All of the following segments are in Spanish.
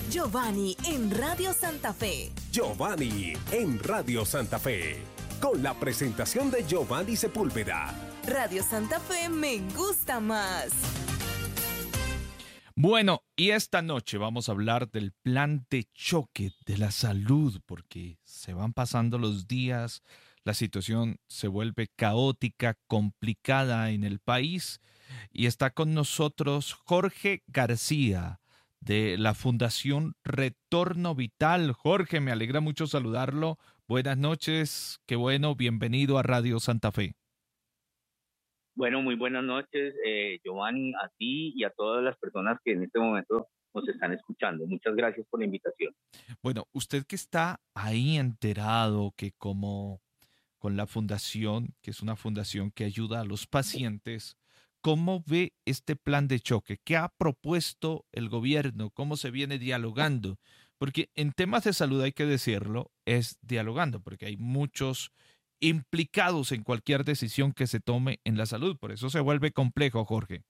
Giovanni en Radio Santa Fe. Giovanni en Radio Santa Fe. Con la presentación de Giovanni Sepúlveda. Radio Santa Fe me gusta más. Bueno, y esta noche vamos a hablar del plan de choque de la salud, porque se van pasando los días, la situación se vuelve caótica, complicada en el país, y está con nosotros Jorge García, de la Fundación Retorno Vital. Jorge, me alegra mucho saludarlo. Buenas noches, qué bueno, bienvenido a Radio Santa Fe. Bueno, muy buenas noches, Giovanni, a ti y a todas las personas que en este momento nos están escuchando. Muchas gracias por la invitación. Bueno, usted que está ahí enterado que como con la fundación, que es una fundación que ayuda a los pacientes, ¿cómo ve este plan de choque? ¿Qué ha propuesto el gobierno? ¿Cómo se viene dialogando? Porque en temas de salud, hay que decirlo, es dialogando, porque hay muchos implicados en cualquier decisión que se tome en la salud. Por eso se vuelve complejo, Jorge.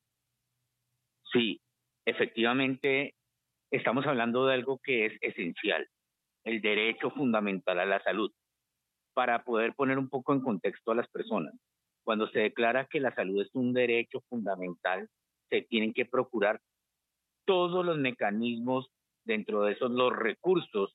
Sí, efectivamente, estamos hablando de algo que es esencial, el derecho fundamental a la salud. Para poder poner un poco en contexto a las personas, cuando se declara que la salud es un derecho fundamental, se tienen que procurar todos los mecanismos, dentro de esos los recursos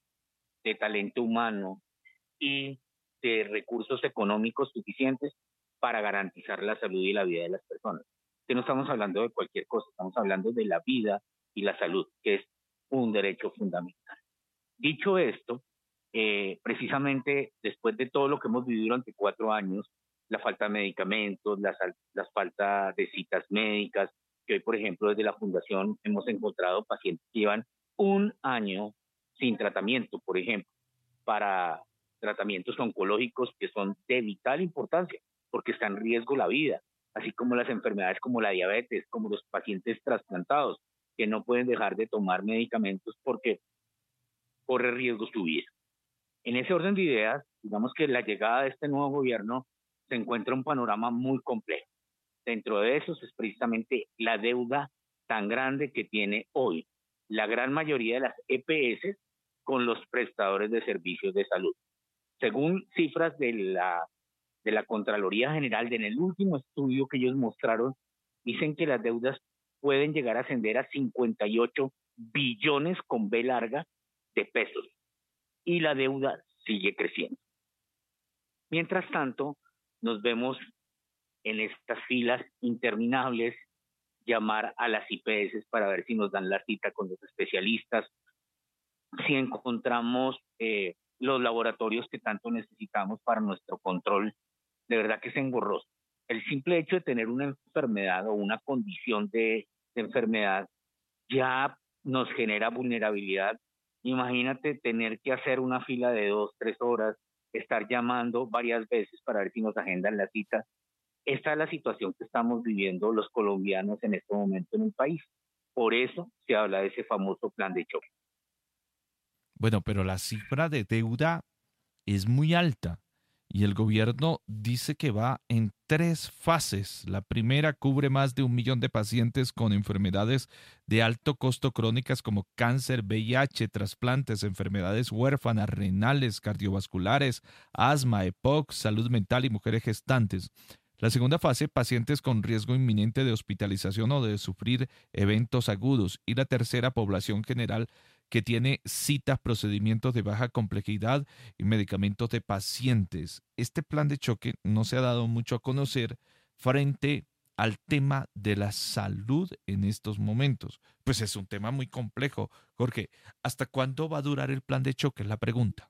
de talento humano y de recursos económicos suficientes para garantizar la salud y la vida de las personas. Que no estamos hablando de cualquier cosa, estamos hablando de la vida y la salud, que es un derecho fundamental. Dicho esto, precisamente después de todo lo que hemos vivido durante 4 años, la falta de medicamentos, la falta de citas médicas, que hoy, por ejemplo, desde la Fundación hemos encontrado pacientes que llevan 1 año sin tratamiento, por ejemplo, para tratamientos oncológicos que son de vital importancia, porque está en riesgo la vida, así como las enfermedades como la diabetes, como los pacientes trasplantados, que no pueden dejar de tomar medicamentos porque corre riesgo su vida. En ese orden de ideas, digamos que la llegada de este nuevo gobierno se encuentra un panorama muy complejo. Dentro de eso es precisamente la deuda tan grande que tiene hoy la gran mayoría de las EPS con los prestadores de servicios de salud. Según cifras de la Contraloría General, en el último estudio que ellos mostraron, dicen que las deudas pueden llegar a ascender a 58 billones con B larga de pesos. Y la deuda sigue creciendo. Mientras tanto, nos vemos en estas filas interminables, llamar a las IPS para ver si nos dan la cita con los especialistas, si encontramos los laboratorios que tanto necesitamos para nuestro control. De verdad que es engorroso. El simple hecho de tener una enfermedad o una condición de enfermedad ya nos genera vulnerabilidad. Imagínate tener que hacer una fila de 2, 3 horas, estar llamando varias veces para ver si nos agendan la cita. Esta es la situación que estamos viviendo los colombianos en este momento en el país. Por eso se habla de ese famoso plan de choque. Bueno, pero la cifra de deuda es muy alta y el gobierno dice que va en 3 fases. La primera cubre más de 1 millón de pacientes con enfermedades de alto costo crónicas como cáncer, VIH, trasplantes, enfermedades huérfanas, renales, cardiovasculares, asma, EPOC, salud mental y mujeres gestantes. La segunda fase, pacientes con riesgo inminente de hospitalización o de sufrir eventos agudos. Y la tercera, población general que tiene citas, procedimientos de baja complejidad y medicamentos de pacientes. Este plan de choque no se ha dado mucho a conocer frente al tema de la salud en estos momentos. Pues es un tema muy complejo. Jorge, ¿hasta cuándo va a durar el plan de choque? Es la pregunta.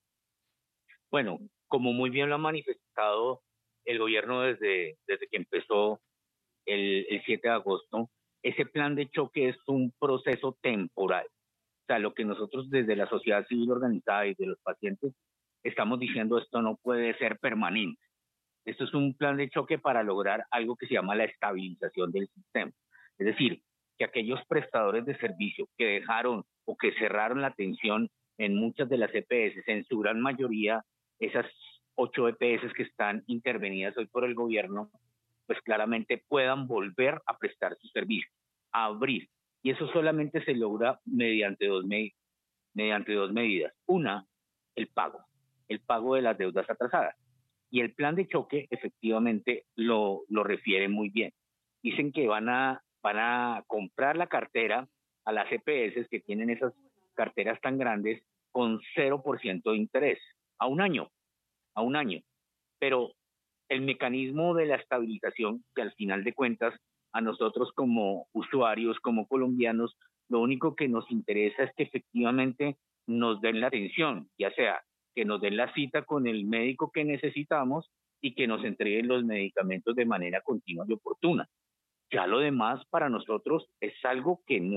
Bueno, como muy bien lo ha manifestado el gobierno desde que empezó el 7 de agosto, ese plan de choque es un proceso temporal. O sea, lo que nosotros desde la sociedad civil organizada y de los pacientes estamos diciendo, esto no puede ser permanente. Esto es un plan de choque para lograr algo que se llama la estabilización del sistema. Es decir, que aquellos prestadores de servicio que dejaron o que cerraron la atención en muchas de las EPS, en su gran mayoría, esas 8 EPS que están intervenidas hoy por el gobierno, pues claramente puedan volver a prestar sus servicios, a abrir. Y eso solamente se logra mediante dos medidas. Una, el pago de las deudas atrasadas. Y el plan de choque efectivamente lo refiere muy bien. Dicen que van a comprar la cartera a las EPS que tienen esas carteras tan grandes con 0% de interés a un año. Pero el mecanismo de la estabilización, que al final de cuentas a nosotros como usuarios, como colombianos, lo único que nos interesa es que efectivamente nos den la atención, ya sea que nos den la cita con el médico que necesitamos y que nos entreguen los medicamentos de manera continua y oportuna. Ya lo demás para nosotros es algo que no